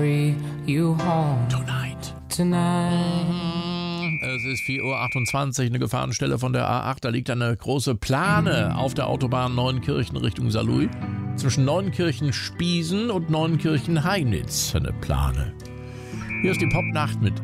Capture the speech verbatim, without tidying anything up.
carry you home Tonight. tonight. Es ist vier Uhr achtundzwanzig, eine Gefahrenstelle von der A acht. Da liegt eine große Plane auf der Autobahn Neuenkirchen Richtung Saarlouis. Zwischen Neuenkirchen-Spiesen und Neuenkirchen-Heinitz. Eine Plane. Hier ist die Popnacht mit